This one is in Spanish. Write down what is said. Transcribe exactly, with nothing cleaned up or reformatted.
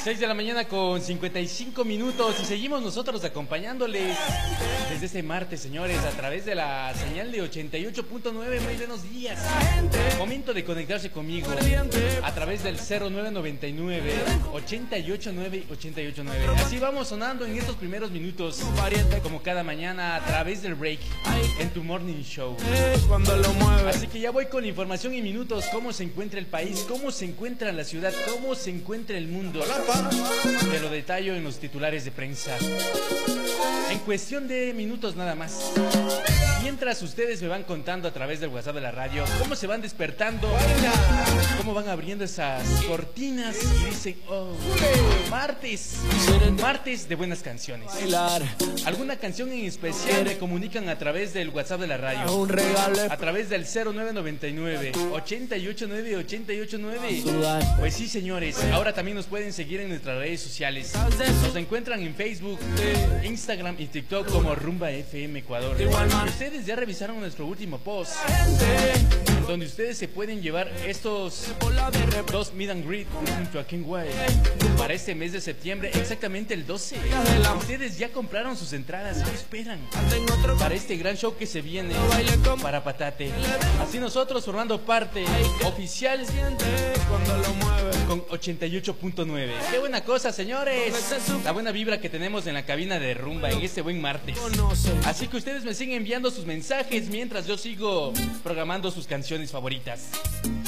seis de la mañana con cincuenta y cinco minutos y seguimos nosotros acompañándoles desde este martes, señores, a través de la señal de ochenta y ocho punto nueve. Muy buenos días. Momento de conectarse conmigo a través del cero nueve noventa y nueve, ochenta y ocho nueve, ochenta y ocho nueve. Así vamos sonando en estos primeros minutos, como cada mañana a través del break en tu morning show. Así que ya voy con información y minutos. Cómo se encuentra el país, cómo se encuentra la ciudad, cómo se encuentra el mundo. Te lo detallo en los titulares de prensa en cuestión de minutos nada más. Mientras ustedes me van contando a través del WhatsApp de la radio cómo se van despertando, cómo van abriendo esas cortinas y dicen, oh, martes, martes de buenas canciones. ¿Alguna canción en especial? Me comunican a través del WhatsApp de la radio, a través del cero nueve noventa y nueve, ochenta y ocho nueve, ochenta y ocho nueve. Pues sí, señores, ahora también nos pueden seguir en nuestras redes sociales. Nos encuentran en Facebook, Instagram y TikTok como Rumba F M Ecuador. Ustedes ya revisaron nuestro último post, en donde ustedes se pueden llevar estos dos meet and greet junto a King White para este mes de septiembre, exactamente el doce. Ustedes ya compraron sus entradas, ¿qué esperan? Para este gran show que se viene para Patate. Así nosotros formando parte oficial con ochenta y ocho punto nueve. Qué buena cosa, señores, la buena vibra que tenemos en la cabina de Rumba en este buen martes. Así que ustedes me siguen enviando sus mensajes mientras yo sigo programando sus canciones favoritas.